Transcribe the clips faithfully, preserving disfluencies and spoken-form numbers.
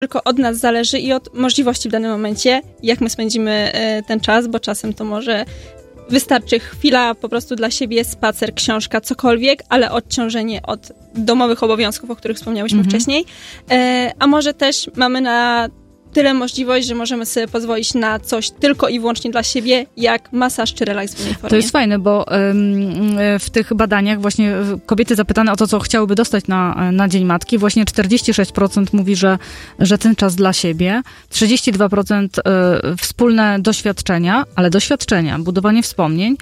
tylko od nas zależy i od możliwości w danym momencie, jak my spędzimy ten czas, bo czasem to może wystarczy chwila po prostu dla siebie, spacer, książka, cokolwiek, ale odciążenie od domowych obowiązków, o których wspomniałyśmy mhm. wcześniej. A może też mamy na tyle możliwość, że możemy sobie pozwolić na coś tylko i wyłącznie dla siebie, jak masaż czy relaks w innej formie. To jest fajne, bo ym, w tych badaniach właśnie kobiety zapytane o to, co chciałyby dostać na, na Dzień Matki, właśnie czterdzieści sześć procent mówi, że, że ten czas dla siebie, trzydzieści dwa procent y, wspólne doświadczenia, ale doświadczenia, budowanie wspomnień,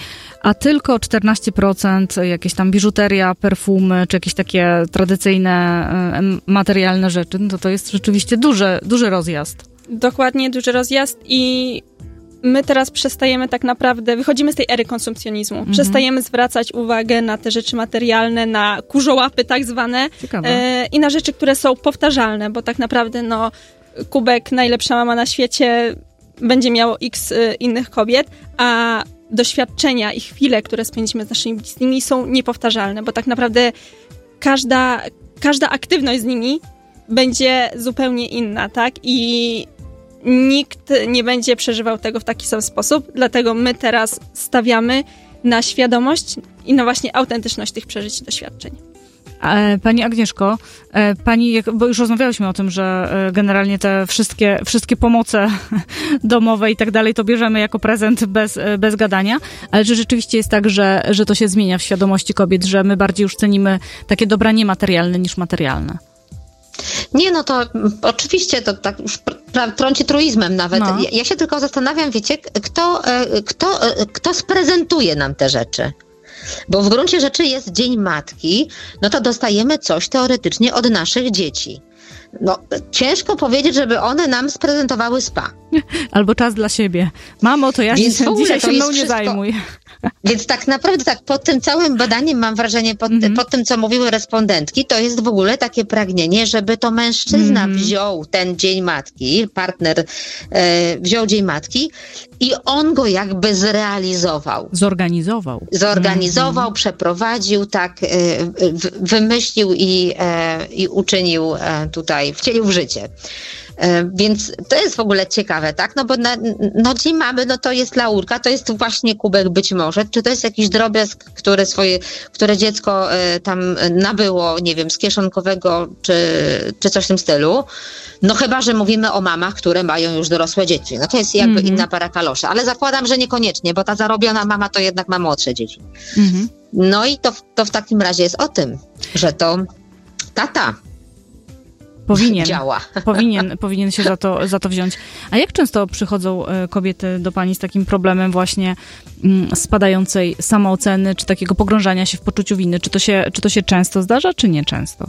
a tylko czternaście procent jakieś tam biżuteria, perfumy, czy jakieś takie tradycyjne, y, materialne rzeczy. No to to jest rzeczywiście duży, duży rozjazd. Dokładnie, duży rozjazd i my teraz przestajemy tak naprawdę, wychodzimy z tej ery konsumpcjonizmu. Mhm. Przestajemy zwracać uwagę na te rzeczy materialne, na kurzołapy tak zwane e, i na rzeczy, które są powtarzalne, bo tak naprawdę no kubek, najlepsza mama na świecie będzie miało x e, innych kobiet, a doświadczenia i chwile, które spędzimy z naszymi bliskimi są niepowtarzalne, bo tak naprawdę każda, każda aktywność z nimi będzie zupełnie inna, tak? I nikt nie będzie przeżywał tego w taki sam sposób, dlatego my teraz stawiamy na świadomość i na właśnie autentyczność tych przeżyć i doświadczeń. Pani Agnieszko, pani, bo już rozmawiałyśmy o tym, że generalnie te wszystkie, wszystkie pomoce domowe i tak dalej to bierzemy jako prezent bez, bez gadania, ale czy rzeczywiście jest tak, że, że to się zmienia w świadomości kobiet, że my bardziej już cenimy takie dobra niematerialne niż materialne? Nie, no to oczywiście to tak już trąci truizmem nawet. No. Ja, ja się tylko zastanawiam, wiecie, kto, kto, kto sprezentuje nam te rzeczy. Bo w gruncie rzeczy jest Dzień Matki, no to dostajemy coś teoretycznie od naszych dzieci. No, ciężko powiedzieć, żeby one nam sprezentowały spa. Albo czas dla siebie. Mamo, to ja Więc się, dzisiaj się mną nie wszystko... zajmuj. Więc tak naprawdę tak, pod tym całym badaniem mam wrażenie, pod, mm-hmm. pod tym, co mówiły respondentki, to jest w ogóle takie pragnienie, żeby to mężczyzna mm-hmm. wziął ten Dzień Matki, partner e, wziął Dzień Matki i on go jakby zrealizował. Zorganizował. Zorganizował, mm-hmm. przeprowadził, tak, e, w, wymyślił i, e, i uczynił e, tutaj, wcielił w życie. Więc to jest w ogóle ciekawe, tak? No bo na, no dzień mamy, no to jest laurka, to jest właśnie kubek być może, czy to jest jakiś drobiazg, które swoje, które dziecko y, tam nabyło, nie wiem, z kieszonkowego, czy, czy coś w tym stylu. No chyba, że mówimy o mamach, które mają już dorosłe dzieci. No to jest jakby mm-hmm. inna para kaloszy. Ale zakładam, że niekoniecznie, bo ta zarobiona mama to jednak ma młodsze dzieci. Mm-hmm. No i to, to w takim razie jest o tym, że to tata Powinien, działa. powinien, powinien się za to, za to wziąć. A jak często przychodzą kobiety do pani z takim problemem właśnie spadającej samooceny, czy takiego pogrążania się w poczuciu winy? Czy to się, czy to się często zdarza, czy nie często?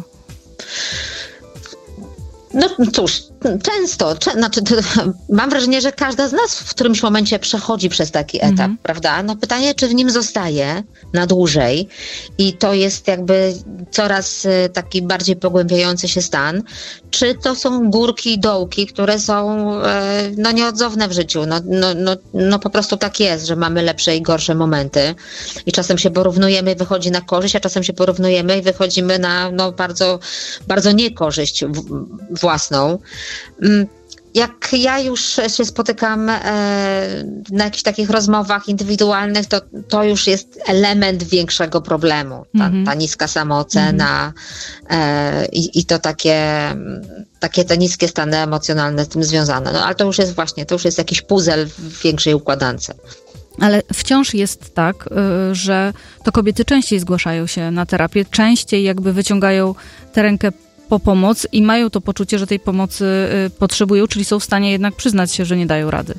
No cóż, często, cze- znaczy, to, mam wrażenie, że każda z nas w którymś momencie przechodzi przez taki etap, mm-hmm. prawda? No pytanie, czy w nim zostaje na dłużej i to jest jakby coraz taki bardziej pogłębiający się stan, czy to są górki i dołki, które są e, no nieodzowne w życiu. No, no, no, no po prostu tak jest, że mamy lepsze i gorsze momenty i czasem się porównujemy i wychodzi na korzyść, a czasem się porównujemy i wychodzimy na no, bardzo, bardzo niekorzyść w, własną. Jak ja już się spotykam e, na jakichś takich rozmowach indywidualnych, to to już jest element większego problemu. Ta, mm-hmm. ta niska samoocena mm-hmm. e, i, i to takie, takie te niskie stany emocjonalne z tym związane. No ale to już jest właśnie, to już jest jakiś puzzle w większej układance. Ale wciąż jest tak, że to kobiety częściej zgłaszają się na terapię, częściej jakby wyciągają tę rękę po pomoc i mają to poczucie, że tej pomocy y, potrzebują, czyli są w stanie jednak przyznać się, że nie dają rady.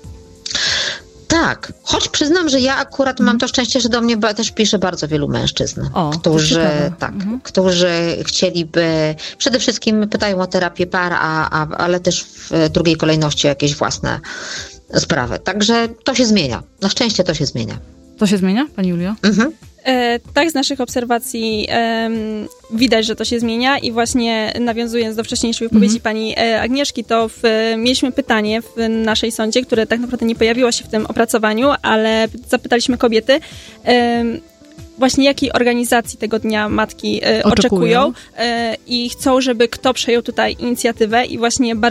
Tak, choć przyznam, że ja akurat mam to szczęście, że do mnie też pisze bardzo wielu mężczyzn, o, którzy, tak, mhm. którzy chcieliby, przede wszystkim pytają o terapię par, a, a, ale też w drugiej kolejności jakieś własne sprawy. Także to się zmienia. Na szczęście to się zmienia. To się zmienia, pani Julio? Mhm. E, tak, z naszych obserwacji e, widać, że to się zmienia i właśnie nawiązując do wcześniejszej wypowiedzi mhm. pani e, Agnieszki, to w, mieliśmy pytanie w naszej sądzie, które tak naprawdę nie pojawiło się w tym opracowaniu, ale zapytaliśmy kobiety, e, właśnie jakiej organizacji tego Dnia Matki e, oczekują, oczekują e, i chcą, żeby kto przejął tutaj inicjatywę i właśnie bardzo